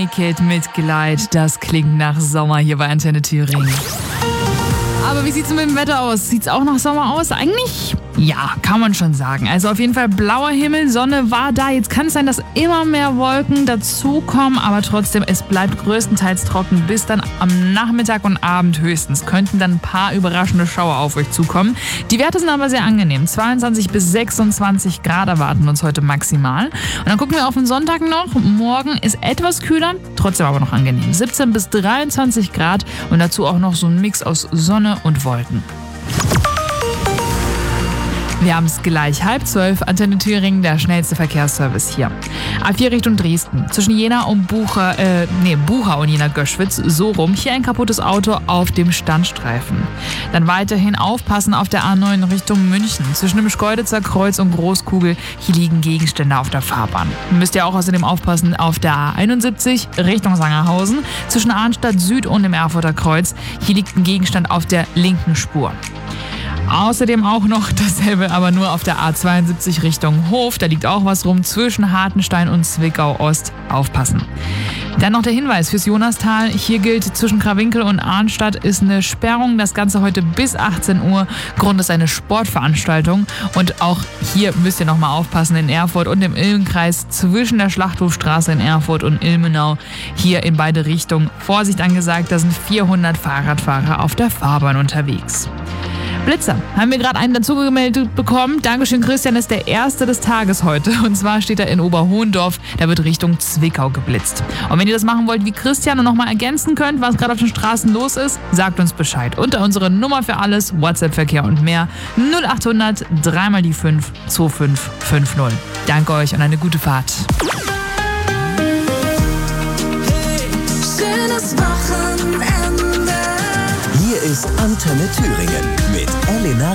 Naked mit Glide. Das klingt nach Sommer hier bei Antenne Thüringen. Aber wie sieht's mit dem Wetter aus? Sieht's auch nach Sommer aus? Eigentlich? Ja, kann man schon sagen. Also auf jeden Fall blauer Himmel, Sonne war da. Jetzt kann es sein, dass immer mehr Wolken dazukommen, aber trotzdem, es bleibt größtenteils trocken bis dann am Nachmittag und Abend höchstens. Könnten dann ein paar überraschende Schauer auf euch zukommen. Die Werte sind aber sehr angenehm. 22 bis 26 Grad erwarten uns heute maximal. Und dann gucken wir auf den Sonntag noch. Morgen ist etwas kühler, trotzdem aber noch angenehm. 17 bis 23 Grad und dazu auch noch so ein Mix aus Sonne und Wolken. Wir haben es gleich 11:30, Antenne Thüringen, der schnellste Verkehrsservice hier. A4 Richtung Dresden, zwischen Jena und Bucher und Jena-Göschwitz, so rum. Hier ein kaputtes Auto auf dem Standstreifen. Dann weiterhin aufpassen auf der A9 Richtung München, zwischen dem Schkeuditzer Kreuz und Großkugel. Hier liegen Gegenstände auf der Fahrbahn. Müsst ihr auch außerdem aufpassen auf der A71 Richtung Sangerhausen, zwischen Arnstadt Süd und dem Erfurter Kreuz. Hier liegt ein Gegenstand auf der linken Spur. Außerdem auch noch dasselbe, aber nur auf der A72 Richtung Hof. Da liegt auch was rum zwischen Hartenstein und Zwickau-Ost. Aufpassen. Dann noch der Hinweis fürs Jonastal. Hier gilt, zwischen Krawinkel und Arnstadt ist eine Sperrung. Das Ganze heute bis 18 Uhr. Grund ist eine Sportveranstaltung. Und auch hier müsst ihr nochmal aufpassen in Erfurt und im Ilmenkreis zwischen der Schlachthofstraße in Erfurt und Ilmenau. Hier in beide Richtungen. Vorsicht angesagt, da sind 400 Fahrradfahrer auf der Fahrbahn unterwegs. Blitzer. Haben wir gerade einen dazugemeldet bekommen. Dankeschön, Christian ist der erste des Tages heute. Und zwar steht er in Oberhohendorf. Da wird Richtung Zwickau geblitzt. Und wenn ihr das machen wollt wie Christian und nochmal ergänzen könnt, was gerade auf den Straßen los ist, sagt uns Bescheid. Unter unsere Nummer für alles, WhatsApp-Verkehr und mehr 0800 3x5 2550. Danke euch und eine gute Fahrt. Schönes Wochenende. Hier ist Antenne Thüringen mit Elena